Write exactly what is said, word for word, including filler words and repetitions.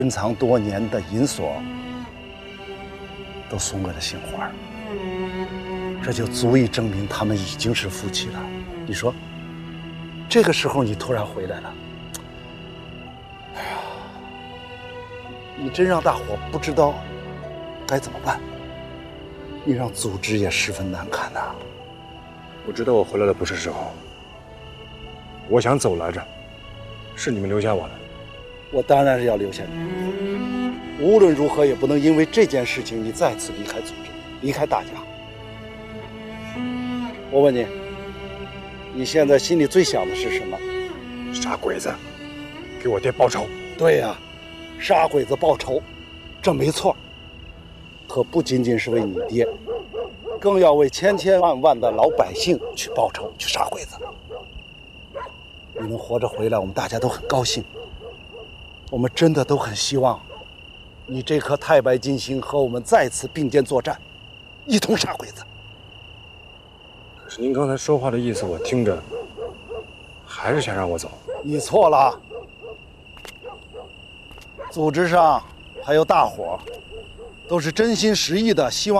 珍藏多年的银锁都送给了杏花，这就足以证明他们已经是夫妻了。你说，这个时候你突然回来了，哎呀，你真让大伙不知道该怎么办，你让组织也十分难堪呐。 我知道我回来的不是时候，我想走来着，是你们留下我的。 我当然是要留下你，无论如何也不能因为这件事情你再次离开组织，离开大家。我问你，你现在心里最想的是什么？ 杀鬼子，给我爹报仇。 对呀，杀鬼子报仇，这没错。可不仅仅是为你爹，更要为千千万万的老百姓去报仇，去杀鬼子。你能活着回来，我们大家都很高兴。我们真的都很希望，你这颗太白金星和我们再次并肩作战，一同杀鬼子。 可是您刚才说话的意思，我听着还是想让我走。 你错了，组织上还有大伙，都是真心实意的希望。